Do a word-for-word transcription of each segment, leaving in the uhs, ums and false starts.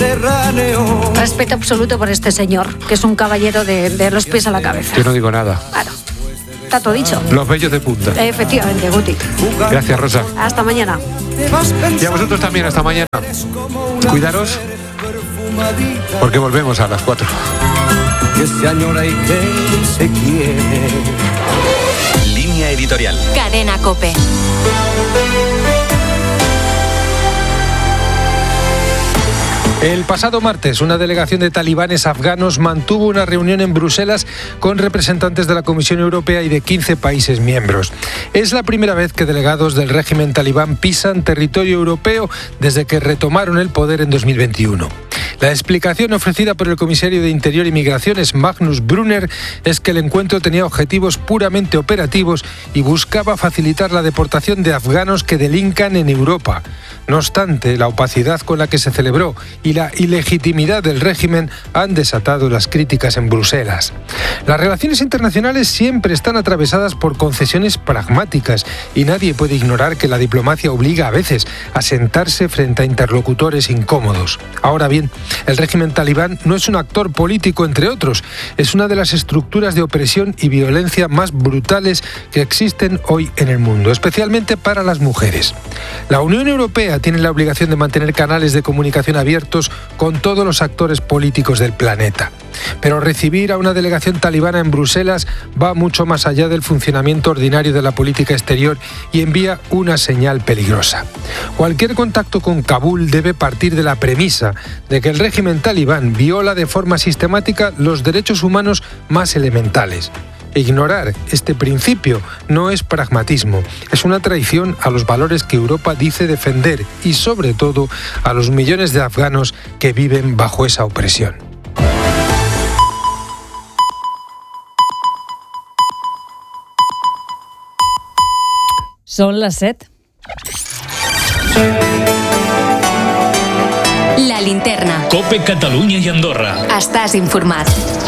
Mediterráneo. Respeto absoluto por este señor, que es un caballero de, de los pies a la cabeza. Yo no digo nada. Claro. Está todo dicho. Los bellos de punta. Efectivamente, Guti. Gracias, Rosa. Hasta mañana. Y a vosotros también, hasta mañana. Cuidaros, porque volvemos a las cuatro. Que se añora y que se quiere. Línea editorial. Cadena COPE. El pasado martes, una delegación de talibanes afganos mantuvo una reunión en Bruselas con representantes de la Comisión Europea y de quince países miembros. Es la primera vez que delegados del régimen talibán pisan territorio europeo desde que retomaron el poder en dos mil veintiuno. La explicación ofrecida por el comisario de Interior y Migraciones, Magnus Brunner, es que el encuentro tenía objetivos puramente operativos y buscaba facilitar la deportación de afganos que delincan en Europa. No obstante, la opacidad con la que se celebró y la ilegitimidad del régimen han desatado las críticas en Bruselas. Las relaciones internacionales siempre están atravesadas por concesiones pragmáticas y nadie puede ignorar que la diplomacia obliga a veces a sentarse frente a interlocutores incómodos. Ahora bien, el régimen talibán no es un actor político, entre otros, es una de las estructuras de opresión y violencia más brutales que existen hoy en el mundo, especialmente para las mujeres. La Unión Europea tiene la obligación de mantener canales de comunicación abiertos con todos los actores políticos del planeta. Pero recibir a una delegación talibana en Bruselas va mucho más allá del funcionamiento ordinario de la política exterior y envía una señal peligrosa. Cualquier contacto con Kabul debe partir de la premisa de que el régimen talibán viola de forma sistemática los derechos humanos más elementales. Ignorar este principio no es pragmatismo, es una traición a los valores que Europa dice defender y, sobre todo, a los millones de afganos que viven bajo esa opresión. Són les set. La linterna. COPE Catalunya i Andorra. Estàs informat.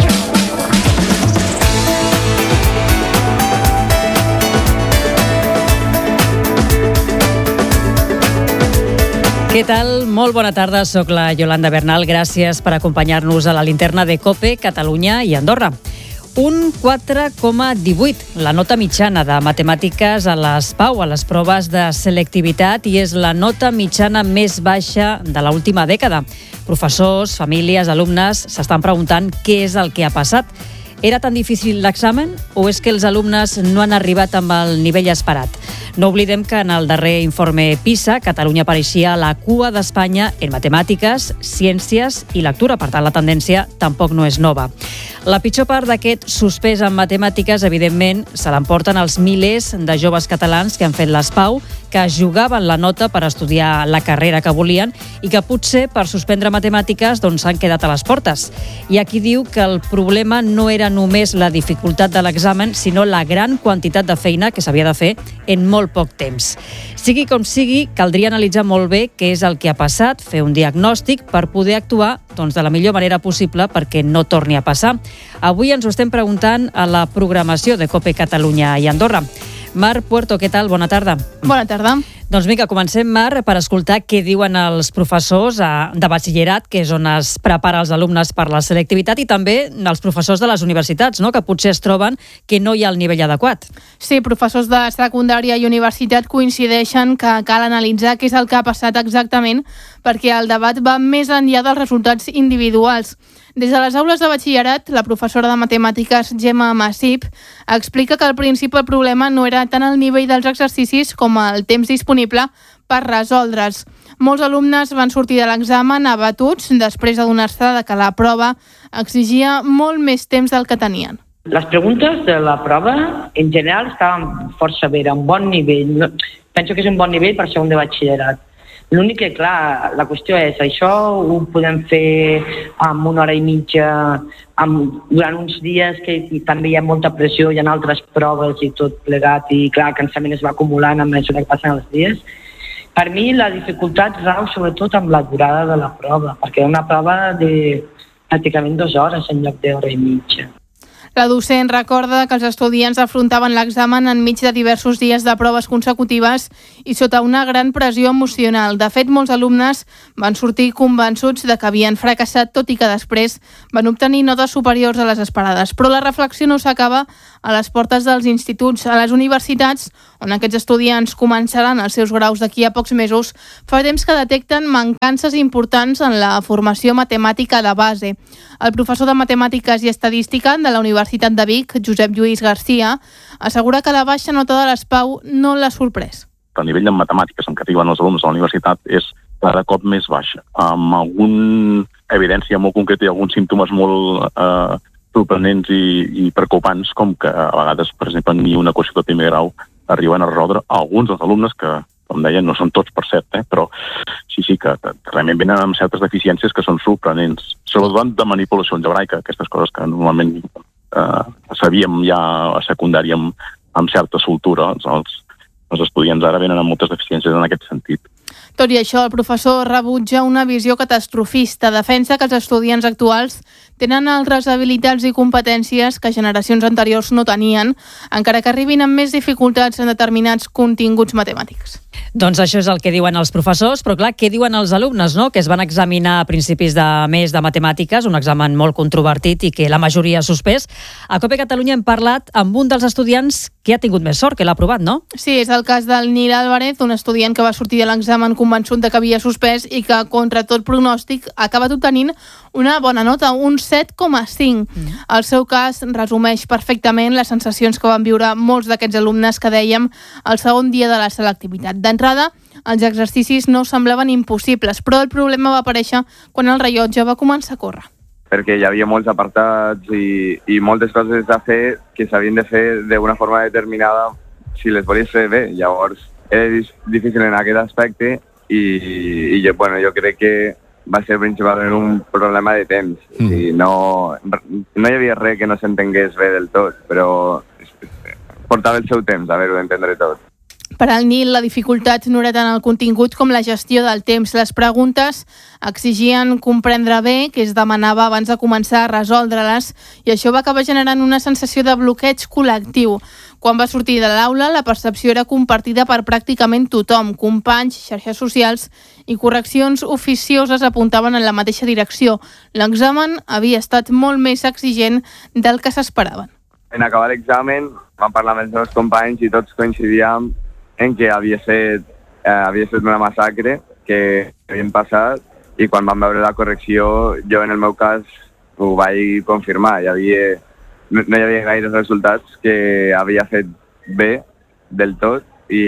Què tal? Molt bona tarda, soc la Yolanda Bernal. Gràcies per acompanyar-nos a la linterna de COPE Catalunya i Andorra. Un quatre coma divuit, la nota mitjana de matemàtiques a les PAU, a les proves de selectivitat, i és la nota mitjana més baixa de l'última dècada. Professors, famílies, alumnes s'estan preguntant què és el que ha passat. Era tan difícil l'examen o és que els alumnes no han arribat amb el nivell esperat? No oblidem que en el darrer informe PISA, Catalunya apareixia a la cua d'Espanya en matemàtiques, ciències i lectura. Per tant, la tendència tampoc no és nova. La pitjor part d'aquest suspès en matemàtiques, evidentment, se l'emporten els milers de joves catalans que han fet les PAU, que jugaven la nota per estudiar la carrera que volien i que potser per suspendre matemàtiques doncs s'han quedat a les portes. Hi ha qui diu que el problema no era només la dificultat de l'examen, sinó la gran quantitat de feina que s'havia de fer en molt poc temps. Sigui com sigui, caldria analitzar molt bé què és el que ha passat, fer un diagnòstic per poder actuar doncs, de la millor manera possible perquè no torni a passar. Avui ens ho estem preguntant a la programació de COPE Catalunya i Andorra. Mar Puerto, què tal? Bona tarda. Bona tarda. Doncs vinga, comencem, Mar, per escoltar què diuen els professors de batxillerat, que és on es prepara els alumnes per la selectivitat, i també els professors de les universitats, no? Que potser es troben que no hi ha el nivell adequat. Sí, professors de secundària i universitat coincideixen que cal analitzar què és el que ha passat exactament, perquè el debat va més enllà dels resultats individuals. Des de les aules de batxillerat, la professora de matemàtiques Gemma Massip explica que al principi el problema no era tant el nivell dels exercicis com el temps disponible per resoldre'ls. Molts alumnes van sortir de l'examen abatuts després d'adonar-se que la prova exigia molt més temps del que tenien. Les preguntes de la prova, en general, estaven força bé, a un bon nivell. Penso que és un bon nivell per segon de batxillerat. L'únic que, clar, la qüestió és això ho podem fer amb una hora i mitja, amb, durant uns dies que també hi ha molta pressió, hi ha altres proves i tot plegat, i clar, el cansament es va acumulant a mesura que passen els dies. Per mi la dificultat rau sobretot amb la durada de la prova, perquè és una prova de pràcticament dues hores en lloc d'hora i mitja. La docent recorda que els estudiants afrontaven l'examen enmig de diversos dies de proves consecutives i sota una gran pressió emocional. De fet, molts alumnes van sortir convençuts de que havien fracassat, tot i que després van obtenir notes superiors a les esperades. Però la reflexió no s'acaba a les portes dels instituts. A les universitats, on aquests estudiants començaran els seus graus d'aquí a pocs mesos, fa temps que detecten mancances importants en la formació matemàtica de base. El professor de Matemàtiques i Estadística de la Universitat de Vic, Josep Lluís Garcia, assegura que la baixa nota de l'S P A U no l'ha sorprès. El nivell de matemàtiques en què arriben els alumnes a la universitat és cada cop més baixa, amb alguna evidència molt concreta i alguns símptomes molt eh, sorprenents i, i preocupants, com que a vegades, per exemple, ni una equació de primer grau arriben a resoldre alguns dels alumnes que, com deien, no són tots, per cert, eh? però sí, sí, que, que realment venen amb certes deficiències que són sorprenents. Sobretot de manipulació algebraica, aquestes coses que normalment eh, sabíem ja a secundària amb, amb certa soltura. Els, els estudiants ara venen amb moltes deficiències en aquest sentit. Tot i això, el professor rebutja una visió catastrofista. Defensa que els estudiants actuals tenen altres habilitats i competències que generacions anteriors no tenien, encara que arribin amb més dificultats en determinats continguts matemàtics. Doncs això és el que diuen els professors, però clar, què diuen els alumnes, no? Que es van examinar a principis de mes de matemàtiques, un examen molt controvertit i que la majoria ha suspès. A COPE Catalunya hem parlat amb un dels estudiants que ha tingut més sort, que l'ha aprovat, no? Sí, és el cas del Nil Álvarez, un estudiant que va sortir de l'examen convençut de que havia suspès i que, contra tot pronòstic, ha acabat obtenint una bona nota, un set coma cinc. Mm. El seu cas resumeix perfectament les sensacions que van viure molts d'aquests alumnes que dèiem el segon dia de la selectivitat. D'entrada, els exercicis no semblaven impossibles, però el problema va aparèixer quan el rellotge va començar a córrer. Perquè hi havia molts apartats i, i moltes coses a fer que s'havien de fer d'una forma determinada si les volies fer bé. Llavors, era difícil en aquest aspecte i, i jo, bueno, jo crec que va ser principalment un problema de temps. Mm. I no, no hi havia res que no s'entengués bé del tot, però portava el seu temps a haver-ho d'entendre tot. Per al Nil, la dificultat no era tant el contingut com la gestió del temps. Les preguntes exigien comprendre bé què es demanava abans de començar a resoldre-les i això va acabar generant una sensació de bloqueig col·lectiu. Quan va sortir de l'aula, la percepció era compartida per pràcticament tothom. Companys, xarxes socials i correccions oficioses apuntaven en la mateixa direcció. L'examen havia estat molt més exigent del que s'esperaven. En acabar l'examen vam parlar amb els meus companys i tots coincidíem en que havia estat, eh, havia estat una massacre que havien passat i quan vam veure la correcció, jo en el meu cas ho vaig confirmar. Hi havia, no, no hi havia gaires resultats que havia fet bé del tot i,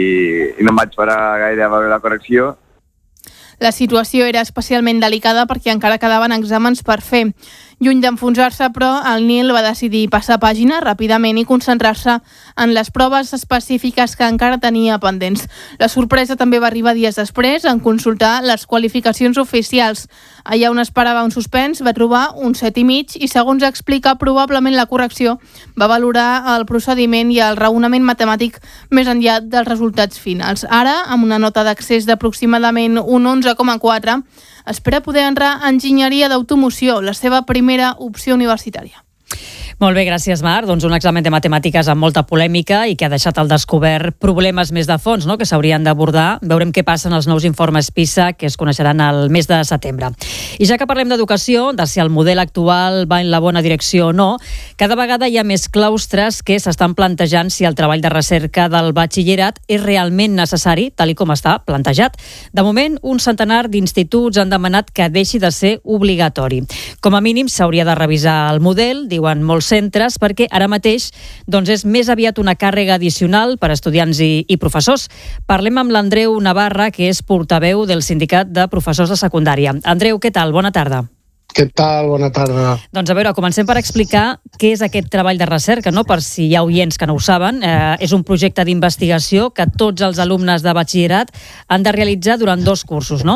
i no em vaig parar gaire a veure la correcció. La situació era especialment delicada perquè encara quedaven exàmens per fer. Lluny d'enfonsar-se, però, el Nil va decidir passar pàgina ràpidament i concentrar-se en les proves específiques que encara tenia pendents. La sorpresa també va arribar dies després en consultar les qualificacions oficials. Allà on esperava un suspens va trobar un set i mig i, segons explica, probablement la correcció va valorar el procediment i el raonament matemàtic més enllà dels resultats finals. Ara, amb una nota d'accés d'aproximadament un onze coma quatre, espera poder entrar a enginyeria d'automoció, la seva primera opció universitària. Molt bé, gràcies, Marc. Doncs un examen de matemàtiques amb molta polèmica i que ha deixat al descobert problemes més de fons, no?, que s'haurien d'abordar. Veurem què passa en els nous informes PISA, que es coneixeran el mes de setembre. I ja que parlem d'educació, de si el model actual va en la bona direcció o no, cada vegada hi ha més claustres que s'estan plantejant si el treball de recerca del batxillerat és realment necessari, tal i com està plantejat. De moment, un centenar d'instituts han demanat que deixi de ser obligatori. Com a mínim, s'hauria de revisar el model, diuen molts centres, perquè ara mateix doncs és més aviat una càrrega addicional per a estudiants i, i professors. Parlem amb l'Andreu Navarra, que és portaveu del Sindicat de Professors de Secundària. Andreu, què tal? Bona tarda. Què tal? Bona tarda. Doncs a veure, comencem per explicar què és aquest treball de recerca, no? Per si hi ha oients que no ho saben. Eh, és un projecte d'investigació que tots els alumnes de batxillerat han de realitzar durant dos cursos, no?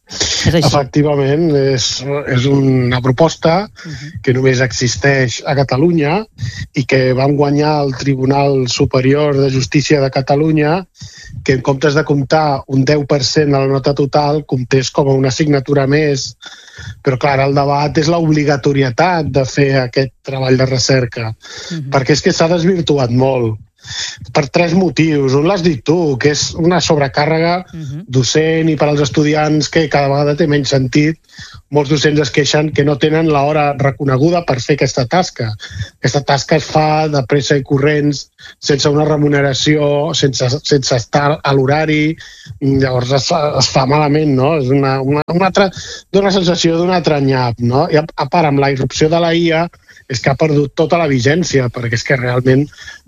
Efectivament, és, és una proposta que només existeix a Catalunya i que vam guanyar el Tribunal Superior de Justícia de Catalunya, que en comptes de comptar un deu per cent de la nota total, comptés com a una assignatura més. Però, clar, el debat és l'obligatorietat de fer aquest treball de recerca, uh-huh. perquè és que s'ha desvirtuat molt. Per tres motius. Un l'has dit tu, que és una sobrecàrrega uh-huh. docent i per als estudiants que cada vegada té menys sentit. Molts docents es queixen que no tenen l'hora reconeguda per fer aquesta tasca. Aquesta tasca es fa de pressa i corrents, sense una remuneració, sense, sense estar a l'horari, llavors es, es fa malament, no? És una, una, una altra, dona sensació d'un altre nyap, no? I a, a part, amb la irrupció de la I A, és que ha perdut tota la vigència, perquè és que realment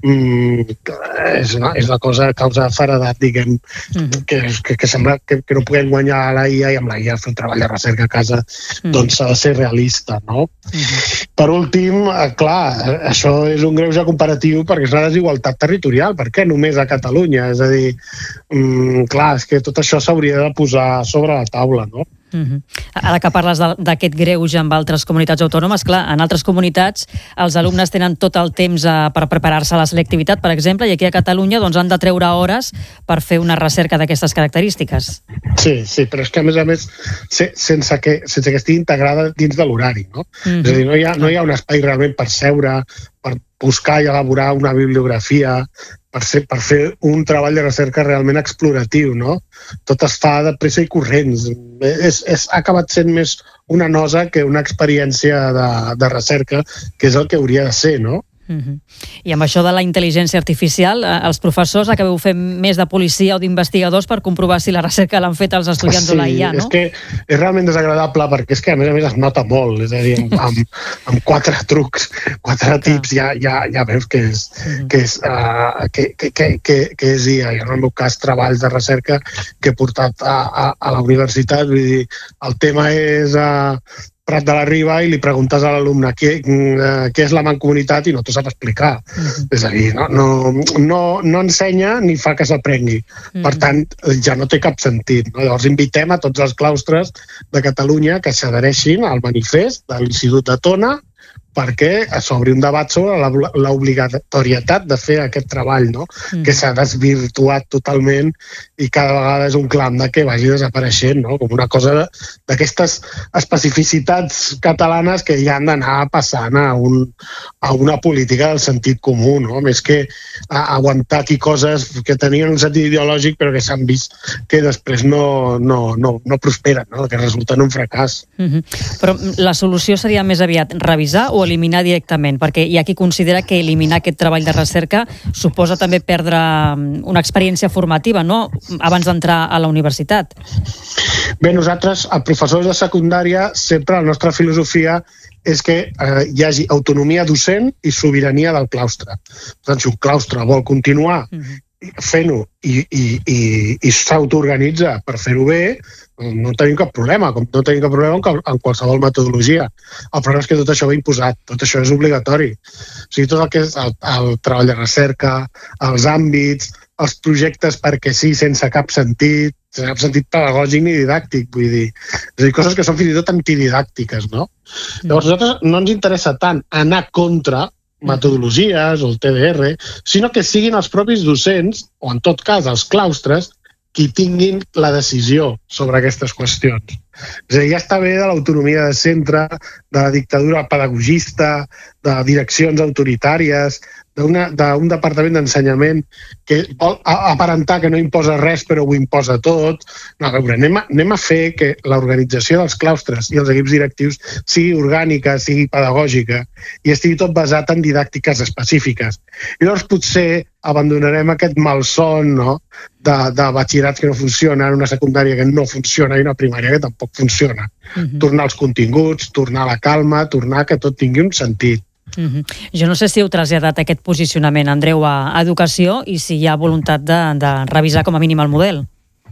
mm, és, una, és una cosa que causa faredat, diguem, uh-huh. que, que, que sembla que, que no puguem guanyar a la I A i amb la I A fer un treball de recerca a casa, uh-huh. doncs s'ha de ser realista, no? Uh-huh. Per últim, clar, això és un greuge comparatiu perquè és una desigualtat territorial. Per què només a Catalunya? És a dir, mm, clar, és que tot això s'hauria de posar sobre la taula, no? Uh-huh. Ara que parles d'aquest greuge amb altres comunitats autònomes, clar, en altres comunitats els alumnes tenen tot el temps a, per preparar-se a la selectivitat, per exemple, i aquí a Catalunya doncs, han de treure hores per fer una recerca d'aquestes característiques. Sí, sí, però és que a més a més se, sense, que, sense que estigui integrada dins de l'horari, no? Uh-huh. És a dir, no hi ha, no hi ha un espai realment per seure, per buscar i elaborar una bibliografia, per, ser, per fer un treball de recerca realment exploratiu, no? Tot es fa de pressa i corrents. És, és, ha acabat sent més una nosa que una experiència de, de recerca, que és el que hauria de ser, no? Uh-huh. I amb això de la intel·ligència artificial, els professors acabeu fent més de policia o d'investigadors per comprovar si la recerca l'han fet els estudiants sí, de la I A, no? És que és realment desagradable perquè és que a més a més es nota molt, és a dir, amb, amb quatre trucs, quatre tips ja, ja, ja veus que és, uh-huh. que, és, uh, que, que, que, que, que és I A. I en el meu cas treballs de recerca que he portat a, a, a la universitat, vull dir, el tema és... Uh, Prat de la Riba i li preguntes a l'alumne què, què és la mancomunitat i no t'ho sap explicar. Uh-huh. És a dir, no, no, no, no ensenya ni fa que s'aprengui. Uh-huh. Per tant, ja no té cap sentit. No? Llavors invitem a tots els claustres de Catalunya que s'adhereixin al manifest de l'Institut de Tona perquè s'obri un debat sobre l'obligatorietat de fer aquest treball, no? Mm. que s'ha desvirtuat totalment i cada vegada és un clam de que vagi desapareixent, no? com una cosa d'aquestes especificitats catalanes que ja han d'anar passant a, un, a una política del sentit comú, no? més que a aguantar aquí coses que tenien un sentit ideològic però que s'han vist que després no, no, no, no prosperen, no? que resulten un fracàs. Mm-hmm. Però la solució seria més aviat revisar o eliminar directament, perquè hi ha qui considera que eliminar aquest treball de recerca suposa també perdre una experiència formativa, no?, abans d'entrar a la universitat. Bé, nosaltres, a professors de secundària, sempre la nostra filosofia és que eh, hi hagi autonomia docent i sobirania del claustre. Per tant, si un claustre vol continuar uh-huh. fent-ho i, i, i, i s'autoorganitza per fer-ho bé, no tenim cap problema, com no tenim cap problema en qualsevol metodologia. El problema és que tot això va imposat, tot això és obligatori. O sigui, tot el que és el, el treball de recerca, els àmbits, els projectes perquè sí, sense cap sentit, sense cap sentit pedagògic ni didàctic, vull dir. És a dir, coses que són fins i tot antididàctiques, no? Llavors, a nosaltres no ens interessa tant anar contra metodologies o el T D R, sinó que siguin els propis docents, o en tot cas els claustres, qui tinguin la decisió sobre aquestes qüestions. És a dir, ja està bé de l'autonomia de centre, de la dictadura pedagogista, de direccions autoritàries, d'un departament d'ensenyament que vol aparentar que no imposa res però ho imposa tot. No, a veure, anem a, anem a fer que l'organització dels claustres i els equips directius sigui orgànica, sigui pedagògica i estigui tot basat en didàctiques específiques. I llavors potser abandonarem aquest malson, no?, de, de batxillerats que no funcionen, una secundària que no funciona i una primària que tampoc funciona. Uh-huh. Tornar als continguts, tornar a la calma, tornar que tot tingui un sentit. Uh-huh. Jo no sé si heu traslladat aquest posicionament, Andreu, a Educació i si hi ha voluntat de, de revisar com a mínim el model.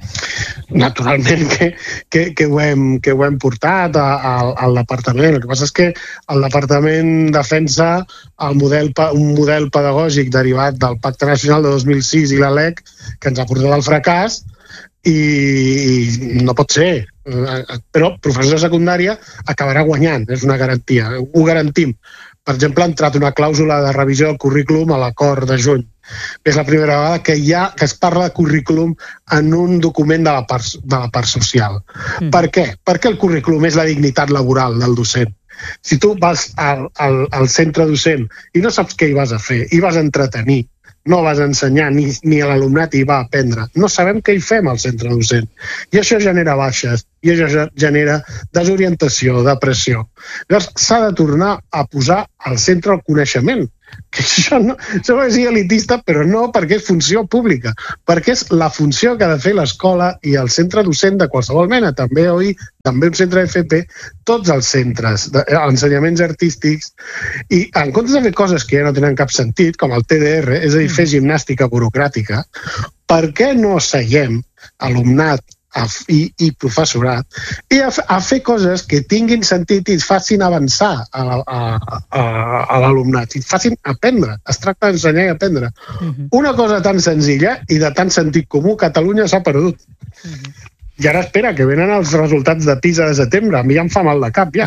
Naturalment que, que, que, ho, hem, que ho hem portat a, a, al departament. El que passa és que el departament defensa el model, un model pedagògic derivat del Pacte Nacional de dos mil sis i la L E C que ens ha portat al fracàs, i no pot ser. Però professor de secundària acabarà guanyant, és una garantia, ho garantim. Per exemple, ha entrat una clàusula de revisió del currículum a l'acord de juny. És la primera vegada que hi ha, que es parla de currículum en un document de la part, de la part social. Mm. Per què? Perquè el currículum és la dignitat laboral del docent. Si tu vas al, al, al centre docent i no saps què hi vas a fer, hi vas a entretenir, no vas a ensenyar, ni, ni a l'alumnat hi va a aprendre. No sabem què hi fem al centre docent. I això genera baixes, i això genera desorientació, depressió. Llavors s'ha de tornar a posar al centre el coneixement. Que això no, això no és elitista, però no perquè és funció pública, perquè és la funció que ha de fer l'escola i el centre docent de qualsevol mena, també O I, també un centre F P, tots els centres d'ensenyaments artístics, i en comptes de fer coses que ja no tenen cap sentit, com el T D R, és a dir, fer gimnàstica burocràtica, per què no seiem alumnat i, i professorat i a, a fer coses que tinguin sentit i facin avançar a, a, a, a l'alumnat, i facin aprendre. Es tracta d'ensenyar i aprendre. Uh-huh. Una cosa tan senzilla i de tan sentit comú, Catalunya s'ha perdut. Uh-huh. I ara espera, que venen els resultats de PISA de setembre. A mi ja em fa mal de cap, ja.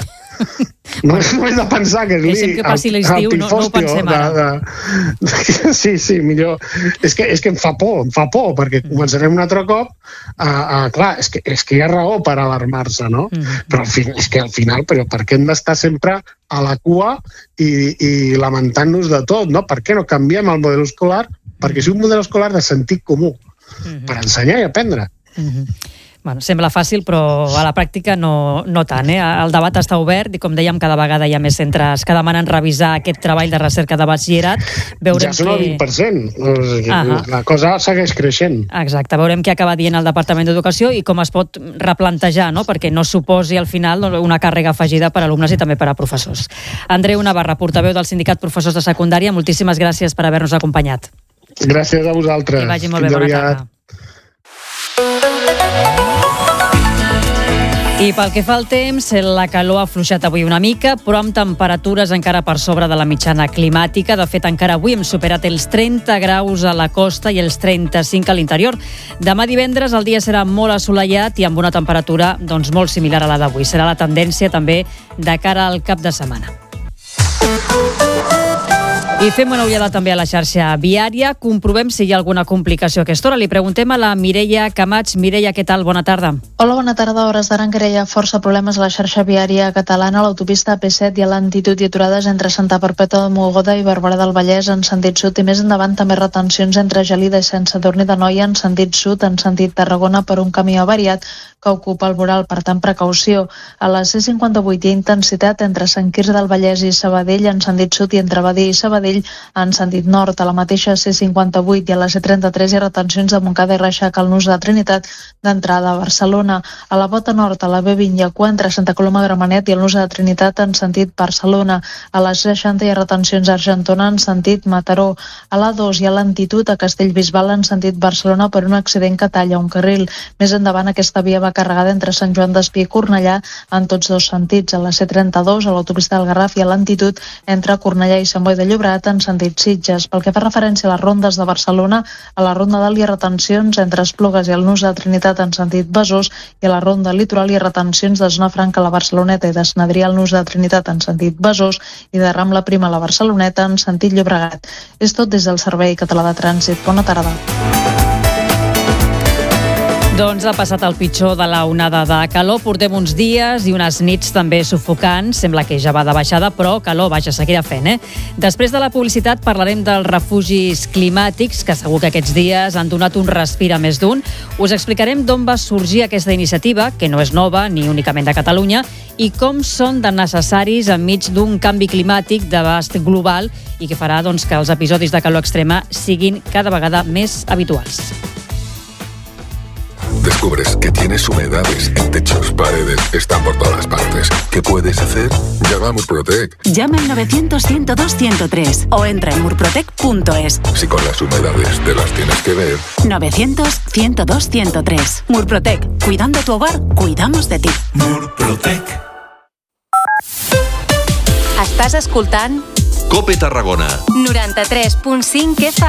No, no he de pensar que és Deixem que passi l'estiu, no, no ho pensem ara. De, de... Sí, sí, millor. És que, és que em fa por, em fa por, perquè començarem un altre cop. Uh, uh, clar, és que, és que hi ha raó per alarmar-se, no? Mm-hmm. Però al final, és que al final, però per què hem d'estar sempre a la cua i, i lamentant-nos de tot, no? Per què no canviem el model escolar? Perquè és un model escolar de sentit comú, mm-hmm. per ensenyar i aprendre. Mm-hmm. Bueno, sembla fàcil, però a la pràctica no, no tant. Eh? El debat està obert i, com dèiem, cada vegada hi ha més centres que demanen revisar aquest treball de recerca de batxillerat. Veurem ja són el que... vint per cent. Uh-huh. La cosa segueix creixent. Exacte. Veurem què acaba dient el Departament d'Educació i com es pot replantejar, no? Perquè no suposi al final una càrrega afegida per a alumnes i també per a professors. Andreu Navarra, portaveu del Sindicat Professors de Secundària, moltíssimes gràcies per haver-nos acompanyat. Gràcies a vosaltres. Que vagi molt bé, bona tarda. I pel que fa al temps, la calor ha afluixat avui una mica, però amb temperatures encara per sobre de la mitjana climàtica. De fet, encara avui hem superat els trenta graus a la costa i els trenta-cinc a l'interior. Demà divendres el dia serà molt assolellat i amb una temperatura doncs, molt similar a la d'avui. Serà la tendència també de cara al cap de setmana. I fem una ullada també a la xarxa viària. Comprovem si hi ha alguna complicació a aquesta hora. Li preguntem a la Mireia Camats. Mireia, què tal? Bona tarda. Hola, bona tarda. A hores d'ara encara hi ha força problemes a la xarxa viària catalana. L'autopista A P set i a l'altitud i aturades entre Santa Perpètua de Mogoda i Barberà del Vallès en sentit sud, i més endavant també retencions entre Gelida i Sant Sadurní d'Anoia en sentit sud, en sentit Tarragona, per un camí avariat que ocupa el voral. Per tant, precaució. A la C cinquanta-vuit hi ha intensitat entre Sant Quirze del Vallès i Sabadell en sentit sud, i entre Badia i Sabadell en sentit nord. A la mateixa C cinquanta-vuit i a la C trenta-tres hi ha retencions de Montcada i Reixac al nus de Trinitat d'entrada a Barcelona. A la Bota Nord, a la B vint i a cua entre Santa Coloma de Gramenet i el nus de Trinitat en sentit Barcelona. A la C seixanta hi ha retencions a Argentona en sentit Mataró. A la dos hi ha lentitud a Castellbisbal en sentit Barcelona per un accident que talla un carril. Més endavant aquesta via va carregada entre Sant Joan d'Espí i Cornellà en tots dos sentits. A la C trenta-dos, a l'autopista del Garraf, hi ha lentitud entre Cornellà i Sant Boi de Llobregat en sentit Sitges. Pel que fa referència a les rondes de Barcelona, a la ronda dalt hi ha retencions entre Esplugues i el nus de Trinitat en sentit Besòs, i a la ronda litoral hi ha retencions de Zona Franca a la Barceloneta i de Sant Adrià al nus de Trinitat en sentit Besòs i de Rambla Prima a la Barceloneta en sentit Llobregat. És tot des del Servei Català de Trànsit. Bona tarda. Doncs ha passat el pitjor de la onada de calor. Portem uns dies i unes nits també sufocants. Sembla que ja va de baixada, però calor, vaja, seguirà fent, eh? Després de la publicitat parlarem dels refugis climàtics, que segur que aquests dies han donat un respir a més d'un. Us explicarem d'on va sorgir aquesta iniciativa, que no és nova ni únicament de Catalunya, i com són de necessaris enmig d'un canvi climàtic d'abast global i que farà doncs, que els episodis de calor extrema siguin cada vegada més habituals. Descubres que tienes humedades en techos, paredes, están por todas partes. ¿Qué puedes hacer? Llama a Murprotec. Llama al novecientos, ciento dos, ciento tres o entra en murprotec punto es. Si con las humedades te las tienes que ver. novecientos, ciento dos, ciento tres. Murprotec. Cuidando tu hogar, cuidamos de ti. Murprotec. Estàs escoltant Cope Tarragona. noranta-tres punt cinc F